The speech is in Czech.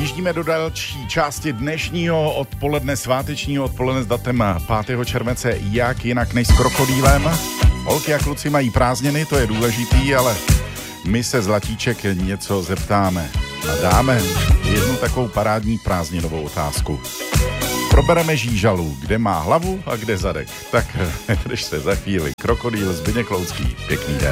vjíždíme do další části dnešního odpoledne, svátečního odpoledne s datem 5. července, jak jinak než s krokodýlem. Holky a kluci mají prázdniny, to je důležitý, ale my se Zlatíček něco zeptáme a dáme jednu takovou parádní prázdninovou otázku. Probereme Žížalu, kde má hlavu a kde zadek. Tak držte za chvíli. Krokodýl Zbyněk Loucký. Pěkný den.